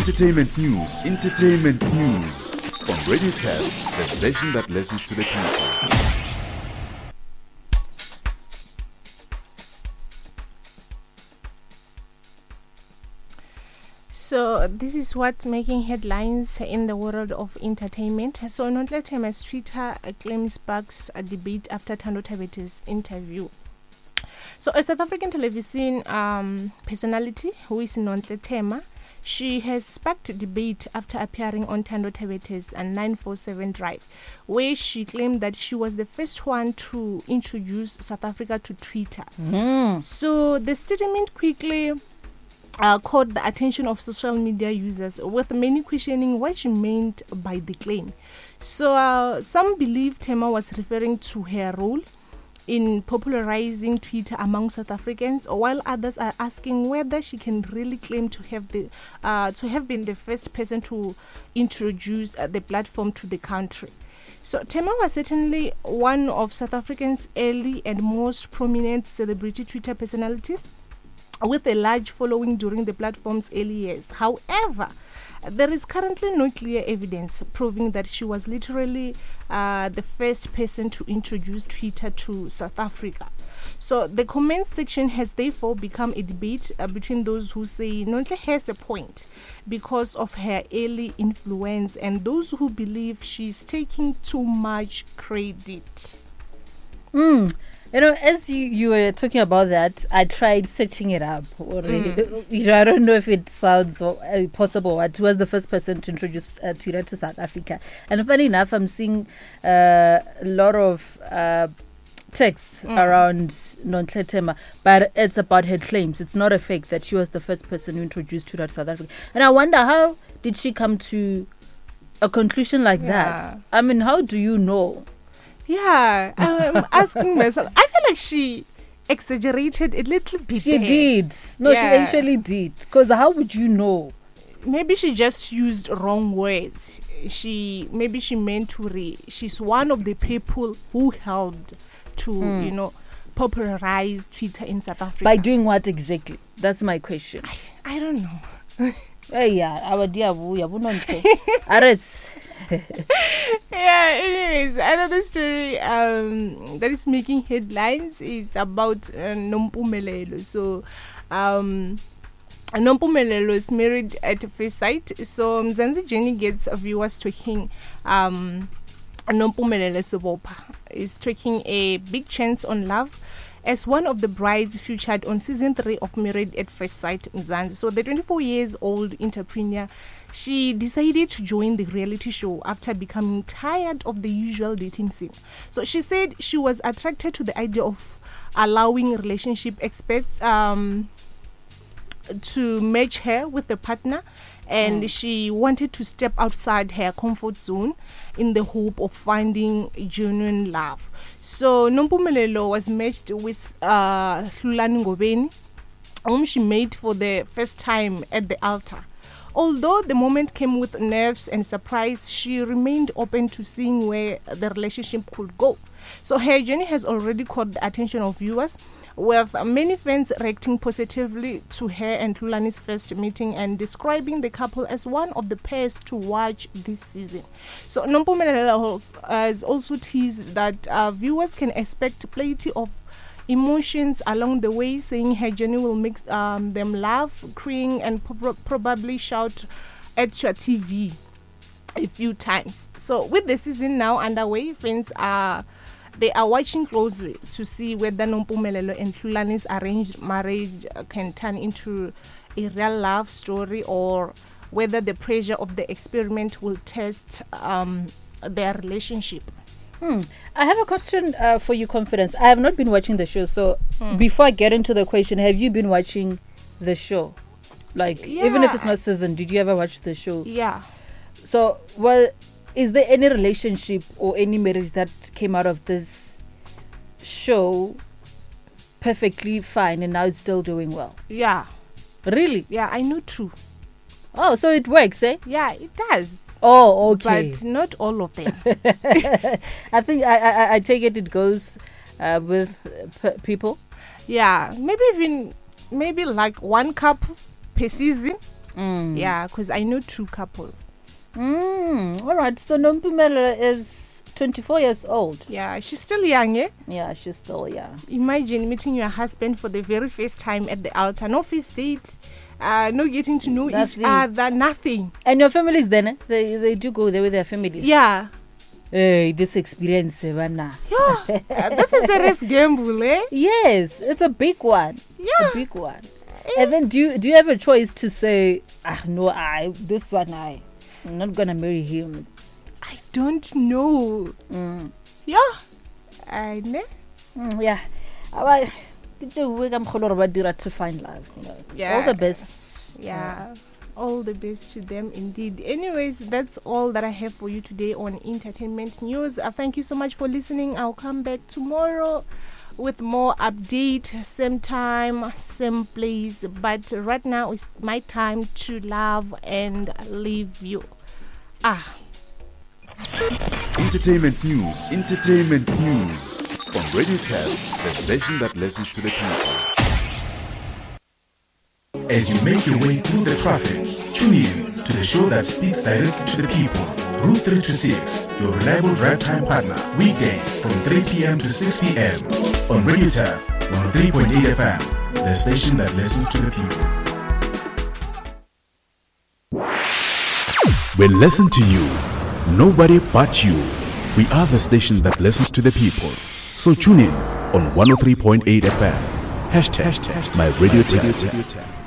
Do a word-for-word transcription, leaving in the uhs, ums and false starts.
Entertainment news. Entertainment news. From Radio Test, the station that listens to the people. So this is what's making headlines in the world of entertainment. So Nontle Thema's Twitter claim sparks a debate after Thando Thabete's interview. So a South African television um, personality who is Nontle Thema, she has sparked debate after appearing on Thando Thabete's nine forty-seven Drive, where she claimed that she was the first one to introduce South Africa to Twitter. Mm. So the statement quickly Uh, caught the attention of social media users, with many questioning what she meant by the claim. So uh, some believe Thema was referring to her role in popularizing Twitter among South Africans, while others are asking whether she can really claim to have the uh, to have been the first person to introduce uh, the platform to the country. So Thema was certainly one of South Africa's early and most prominent celebrity Twitter personalities, with a large following during the platform's early years. However, there is currently no clear evidence proving that she was literally uh, the first person to introduce Twitter to South Africa. So the comments section has therefore become a debate uh, between those who say Nontle has a point because of her early influence and those who believe she's taking too much credit. Mm. You know, as you, you were talking about that, I tried searching it up already. Mm. You know, I don't know if it sounds uh, possible. But who was the first person to introduce uh, Twitter to South Africa? And funny enough, I'm seeing uh, a lot of uh, texts mm. around Nontle Thema, but it's about her claims. It's not a fake that she was the first person who introduced Twitter to South Africa. And I wonder, how did she come to a conclusion like yeah. that? I mean, how do you know? Yeah, I'm asking myself. I feel like she exaggerated a little bit. She there. did. No, yeah. she actually did. Because how would you know? Maybe she just used wrong words. She maybe she meant to re. She's one of the people who helped to mm. you know popularize Twitter in South Africa. By doing what exactly? That's my question. I, I don't know. Hey, yeah, our dear, we have not. Arrest. Yeah, anyways, another story um, that is making headlines is about uh, Nompumelelo. So, um, Nompumelelo is married at first sight. So, Mzansi Jenny gets viewers talking. Um, Nompumelelo Sobopa is taking a big chance on love as one of the brides featured on season three of Married at First Sight Mzansi. So the twenty-four years old entrepreneur, she decided to join the reality show after becoming tired of the usual dating scene. So she said she was attracted to the idea of allowing relationship experts um, to match her with a partner, and mm. she wanted to step outside her comfort zone in the hope of finding genuine love. So Nompumelelo was matched with uh, Hlulani Ngobeni, whom she met for the first time at the altar. Although the moment came with nerves and surprise, she remained open to seeing where the relationship could go. So her journey has already caught the attention of viewers, with many fans reacting positively to her and Hlulani's first meeting and describing the couple as one of the pairs to watch this season. So Nompumelelo has also teased that uh, viewers can expect plenty of emotions along the way, saying her journey will make um, them laugh, crying, and pro- probably shout at your T V a few times. So with the season now underway, fans are they are watching closely to see whether Nompumelelo and Hlulani's arranged marriage can turn into a real love story, or whether the pressure of the experiment will test um, their relationship. Hmm. I have a question uh, for you, Confidence. I have not been watching the show, so hmm. before I get into the question, have you been watching the show? Like, yeah. even if it's not season, did you ever watch the show? Yeah. So, well, is there any relationship or any marriage that came out of this show perfectly fine and now it's still doing well? Yeah. Really? Yeah, I know too. Oh, so it works, eh? Yeah, it does. Oh, okay. But not all of them. I think I, I I take it it goes uh, with p- people. Yeah, maybe even maybe like one couple per season. Mm. Yeah, because I know two couples. Mm. All right. So Nompumelelo is twenty-four years old. Yeah, she's still young, eh? Yeah, she's still young. Imagine meeting your husband for the very first time at the altar. No first date, uh, no getting to know That's each it. other, nothing. And your families then, eh? they they do go there with their families. Yeah. Hey, this experience, Savannah. Yeah. Uh, this is a risk gamble, eh? Yes, it's a big one. Yeah. A big one. And then do you do you have a choice to say, ah no, I this one I I'm not gonna marry him. I don't know. Mm. Yeah. I know. Mm, yeah. Aba- ke tšeo we ka mokgwa le gore ba dira to find love, you know. Yeah. All the best. Yeah. All the best to them indeed. Anyways, that's all that I have for you today on Entertainment News. Uh, thank you so much for listening. I'll come back tomorrow with more update, same time, same place. But right now it's my time to love and leave you. Ah. Entertainment news. Entertainment news from Radio Test, the station that listens to the people. As you make your way through the traffic, tune in to the show that speaks directly to the people. Route three twenty-six, your reliable drive time partner. Weekdays from three p.m. to six p.m. on Radio Taf one oh three point eight F M, the station that listens to the people. We listen to you. Nobody but you. We are the station that listens to the people. So tune in on one oh three point eight F M. Hashtag, Hashtag my Radio Taf.